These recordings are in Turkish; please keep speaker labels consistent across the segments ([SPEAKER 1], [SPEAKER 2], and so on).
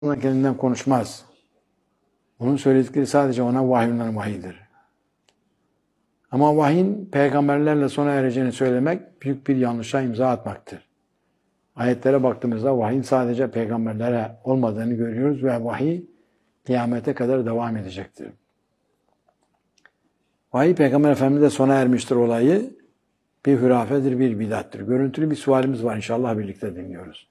[SPEAKER 1] kendinden konuşmaz. Onun söyledikleri sadece ona vahyından vahidir. Ama vahyin peygamberlerle sona ereceğini söylemek büyük bir yanlışa imza atmaktır. Ayetlere baktığımızda vahyin sadece peygamberlere olmadığını görüyoruz ve vahiy kıyamete kadar devam edecektir. Vahiy Peygamber Efendimiz'e sona ermiştir olayı bir hürafedir, bir bidattır. Görüntülü bir sualimiz var, inşallah birlikte dinliyoruz.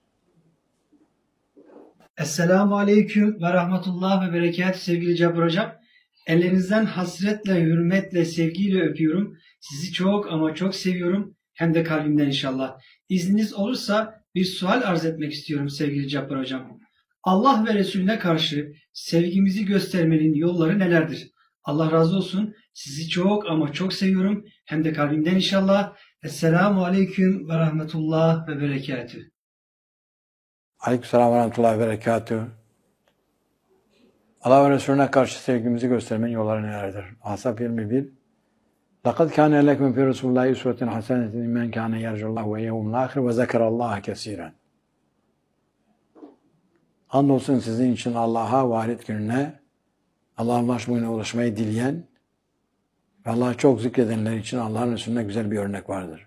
[SPEAKER 2] Esselamu Aleyküm ve Rahmetullah ve Berekatü sevgili Cabbar Hocam. Ellerinizden hasretle, hürmetle, sevgiyle öpüyorum. Sizi çok ama çok seviyorum. Hem de kalbimden inşallah. İzniniz olursa bir sual arz etmek istiyorum sevgili Cabbar Hocam. Allah ve Resulüne karşı sevgimizi göstermenin yolları nelerdir? Allah razı olsun. Sizi çok ama çok seviyorum. Hem de kalbimden inşallah. Esselamu Aleyküm ve Rahmetullah ve Berekatü.
[SPEAKER 1] Aleykümselam ve rahmetullahi ve berekatühü. Allah ve Resulüne karşı sevgimizi göstermenin yolları nelerdir? Ahzab 21. لَقَدْ كَانَ لَكُمْ فِي رَسُولِ اللّٰهِ اُسْوَةٌ حَسَنَةٌ لِمَنْ كَانَ يَرْجُ اللّٰهَ وَالْيَوْمَ الْآخِرَ وَذَكَرَ اللّٰهَ كَثِيرًا. Andolsun sizin için Allah'a ve ahiret gününe, Allah'ın ulaşmaya ulaşmayı dileyen ve Allah'ı çok zikredenler için Allah'ın Resulüne güzel bir örnek vardır.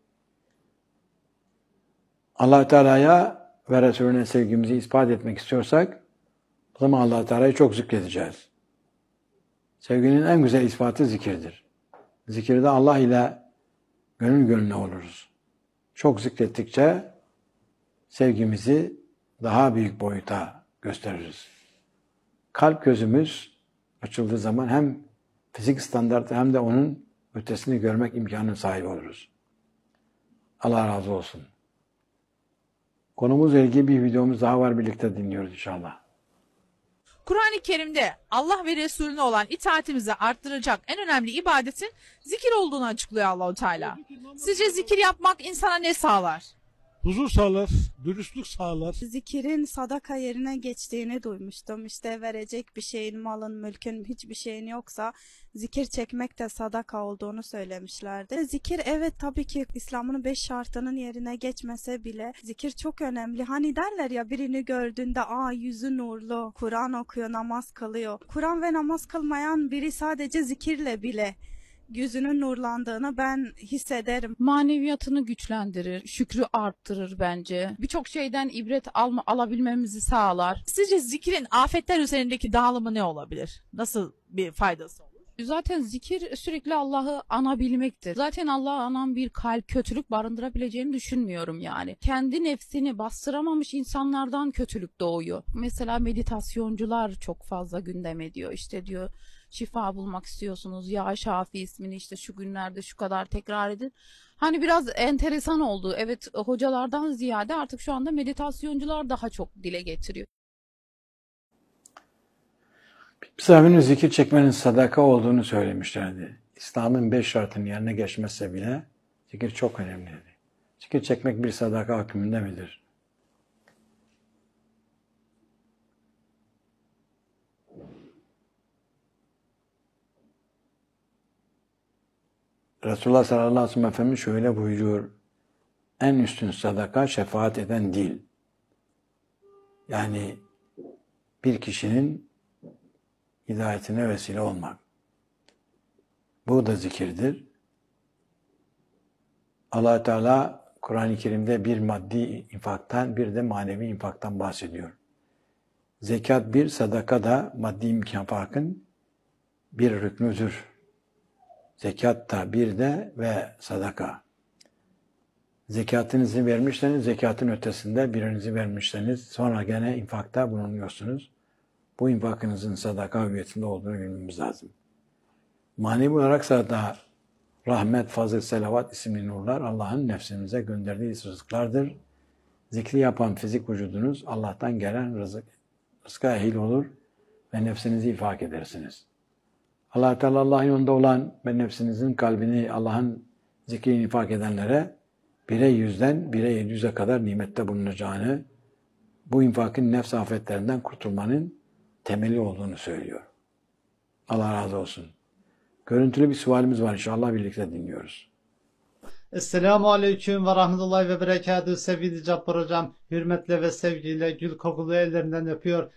[SPEAKER 1] Allah Teala'ya ve Resulüne sevgimizi ispat etmek istiyorsak, o zaman Allah Teala'yı çok zikredeceğiz. Sevginin en güzel ispatı zikirdir. Zikirde Allah ile gönül gönüle oluruz. Çok zikrettikçe sevgimizi daha büyük boyuta gösteririz. Kalp gözümüz açıldığı zaman hem fizik standartı hem de onun ötesini görmek imkanına sahip oluruz. Allah razı olsun. Konumuzla ilgili bir videomuz daha var, birlikte dinliyoruz inşallah.
[SPEAKER 3] Kur'an-ı Kerim'de Allah ve Resulüne olan itaatimizi arttıracak en önemli ibadetin zikir olduğunu açıklıyor Allah-u Teala. Sizce zikir yapmak insana ne sağlar?
[SPEAKER 4] Huzur sağlar, dürüstlük sağlar.
[SPEAKER 5] Zikirin sadaka yerine geçtiğini duymuştum. İşte verecek bir şeyin, malın, mülkün, hiçbir şeyin yoksa zikir çekmek de sadaka olduğunu söylemişlerdi. Zikir, evet, tabii ki İslam'ın 5 şartının yerine geçmese bile zikir çok önemli. Hani derler ya, birini gördüğünde yüzü nurlu, Kur'an okuyor, namaz kılıyor. Kur'an ve namaz kılmayan biri sadece zikirle bile yüzünün nurlandığını ben hissederim.
[SPEAKER 6] Maneviyatını güçlendirir, şükrü arttırır bence. Birçok şeyden ibret alabilmemizi sağlar.
[SPEAKER 3] Sizce zikrin afetler üzerindeki dağılımı ne olabilir? Nasıl bir faydası olur?
[SPEAKER 6] Zaten zikir sürekli Allah'ı anabilmektir. Zaten Allah'ı anan bir kalp kötülük barındırabileceğini düşünmüyorum yani. Kendi nefsini bastıramamış insanlardan kötülük doğuyor. Mesela meditasyoncular çok fazla gündem ediyor. İşte diyor, şifa bulmak istiyorsunuz, ya Şafi ismini işte şu günlerde şu kadar tekrar edin. Hani biraz enteresan oldu. Evet, hocalardan ziyade artık şu anda meditasyoncular daha çok dile getiriyor.
[SPEAKER 1] Misafirinin zikir çekmenin sadaka olduğunu söylemişlerdi. İslam'ın 5 şartının yerine geçmezse bile zikir çok önemlidir. Zikir çekmek bir sadaka hükmünde midir? Resulullah sallallahu aleyhi ve sellem Efendimiz şöyle buyuruyor. En üstün sadaka şefaat eden dil. Yani bir kişinin hidayetine vesile olmak. Bu da zikirdir. Allah Teala Kur'an-ı Kerim'de bir maddi infaktan bir de manevi infaktan bahsediyor. Zekat bir, sadaka da maddi infakın bir rüknüdür. Zekat da bir de ve sadaka. Zekatınızı vermişseniz zekatın ötesinde birinizi vermişseniz sonra gene infakta bulunuyorsunuz. Bu infakınızın sadaka hüviyetinde olduğunu bilmemiz lazım. Manevi olarak da rahmet, fazıl, selavat isimli nurlar Allah'ın nefsinize gönderdiği rızıklardır. Zikri yapan fizik vücudunuz Allah'tan gelen rızka ehil olur ve nefsinizi infak edersiniz. Allah Teala Allah'ın yolunda olan ve nefsinizin kalbini Allah'ın zikrini infak edenlere 1'e 100'den 1'e 700'e kadar nimette bulunacağını, bu infakın nefs afetlerinden kurtulmanın temeli olduğunu söylüyor. Allah razı olsun. Görüntülü bir sualimiz var, inşallah birlikte dinliyoruz.
[SPEAKER 7] Esselamu Aleyküm ve Rahmetullahi ve Berekatühü sevgili Cabbar Hocam. Hürmetle ve sevgiyle gül kokulu ellerinden öpüyor.